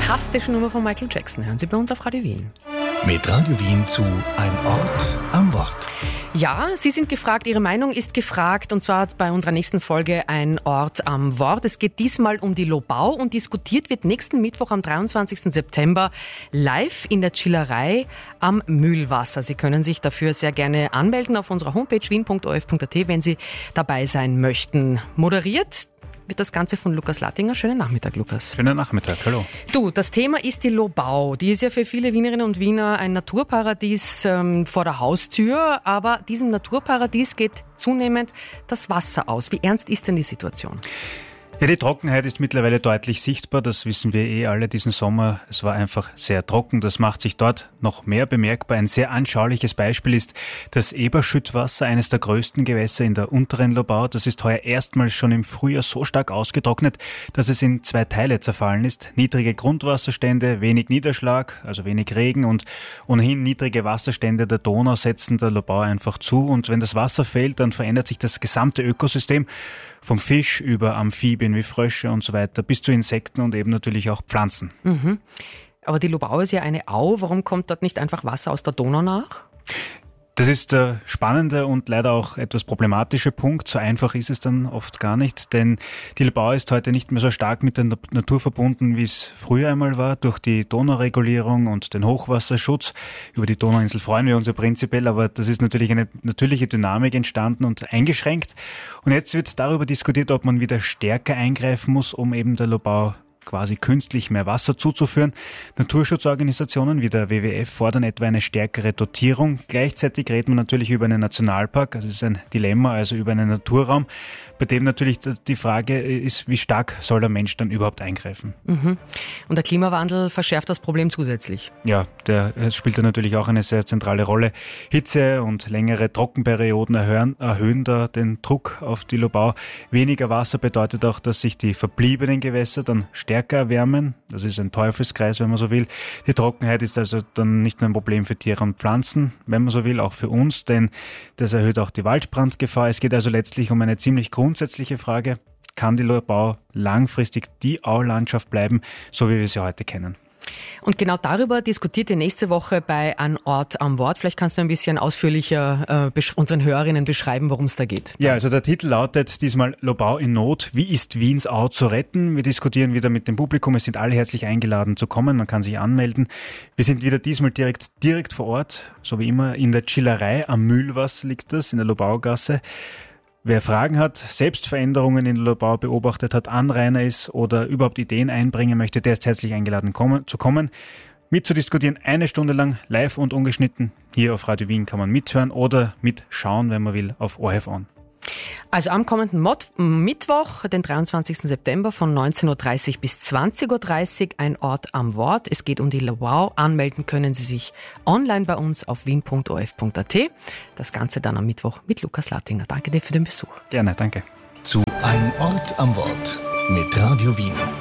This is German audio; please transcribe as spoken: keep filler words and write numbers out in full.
fantastische Nummer von Michael Jackson. Hören Sie bei uns auf Radio Wien. Mit Radio Wien zu Ein Ort am Wort. Ja, Sie sind gefragt, Ihre Meinung ist gefragt, und zwar bei unserer nächsten Folge Ein Ort am Wort. Es geht diesmal um die Lobau und diskutiert wird nächsten Mittwoch am dreiundzwanzigsten September live in der Chillerei am Mühlwasser. Sie können sich dafür sehr gerne anmelden auf unserer Homepage wien punkt o r f punkt a t, wenn Sie dabei sein möchten. Moderiert wird das Ganze von Lukas Lattinger. Schönen Nachmittag, Lukas. Schönen Nachmittag, hallo. Du, das Thema ist die Lobau. Die ist ja für viele Wienerinnen und Wiener ein Naturparadies ähm, vor der Haustür, aber diesem Naturparadies geht zunehmend das Wasser aus. Wie ernst ist denn die Situation? Ja, die Trockenheit ist mittlerweile deutlich sichtbar, das wissen wir eh alle diesen Sommer. Es war einfach sehr trocken, das macht sich dort noch mehr bemerkbar. Ein sehr anschauliches Beispiel ist das Eberschüttwasser, eines der größten Gewässer in der unteren Lobau. Das ist heuer erstmals schon im Frühjahr so stark ausgetrocknet, dass es in zwei Teile zerfallen ist. Niedrige Grundwasserstände, wenig Niederschlag, also wenig Regen und ohnehin niedrige Wasserstände der Donau setzen der Lobau einfach zu. Und wenn das Wasser fehlt, dann verändert sich das gesamte Ökosystem. Vom Fisch über Amphibien wie Frösche und so weiter bis zu Insekten und eben natürlich auch Pflanzen. Mhm. Aber die Lobau ist ja eine Au. Warum kommt dort nicht einfach Wasser aus der Donau nach? Das ist der spannende und leider auch etwas problematische Punkt. So einfach ist es dann oft gar nicht, denn die Lobau ist heute nicht mehr so stark mit der Natur verbunden, wie es früher einmal war, durch die Donauregulierung und den Hochwasserschutz. Über die Donauinsel freuen wir uns ja prinzipiell, aber das ist natürlich eine natürliche Dynamik entstanden und eingeschränkt. Und jetzt wird darüber diskutiert, ob man wieder stärker eingreifen muss, um eben der Lobau quasi künstlich mehr Wasser zuzuführen. Naturschutzorganisationen wie der W W F fordern etwa eine stärkere Dotierung. Gleichzeitig redet man natürlich über einen Nationalpark, also es ist ein Dilemma, also über einen Naturraum, bei dem natürlich die Frage ist, wie stark soll der Mensch dann überhaupt eingreifen? Mhm. Und der Klimawandel verschärft das Problem zusätzlich. Ja, der spielt da natürlich auch eine sehr zentrale Rolle. Hitze und längere Trockenperioden erhöhen, erhöhen da den Druck auf die Lobau. Weniger Wasser bedeutet auch, dass sich die verbliebenen Gewässer dann stärker erwärmen. Das ist ein Teufelskreis, wenn man so will. Die Trockenheit ist also dann nicht nur ein Problem für Tiere und Pflanzen, wenn man so will, auch für uns, denn das erhöht auch die Waldbrandgefahr. Es geht also letztlich um eine ziemlich grundsätzliche Frage. Kann die Lobau langfristig die Aulandschaft bleiben, so wie wir sie heute kennen? Und genau darüber diskutiert ihr nächste Woche bei Ein Ort am Wort. Vielleicht kannst du ein bisschen ausführlicher äh, besch- unseren Hörerinnen beschreiben, worum es da geht. Ja, also der Titel lautet diesmal Lobau in Not. Wie ist Wiens Au zu retten? Wir diskutieren wieder mit dem Publikum. Es sind alle herzlich eingeladen zu kommen. Man kann sich anmelden. Wir sind wieder diesmal direkt, direkt vor Ort, so wie immer in der Chillerei am Mühlwasser liegt das, in der Lobaugasse. Wer Fragen hat, Selbstveränderungen in der Lobau beobachtet hat, Anrainer ist oder überhaupt Ideen einbringen möchte, der ist herzlich eingeladen kommen, zu kommen, mitzudiskutieren, eine Stunde lang, live und ungeschnitten. Hier auf Radio Wien kann man mithören oder mitschauen, wenn man will, auf O R F On. Also am kommenden Mod- Mittwoch, den dreiundzwanzigsten September von neunzehn Uhr dreißig bis zwanzig Uhr dreißig, ein Ort am Wort. Es geht um die Lobau. Anmelden können Sie sich online bei uns auf wien punkt o r f punkt a t. Das Ganze dann am Mittwoch mit Lukas Lattinger. Danke dir für den Besuch. Gerne, danke. Zu Ein Ort am Wort mit Radio Wien.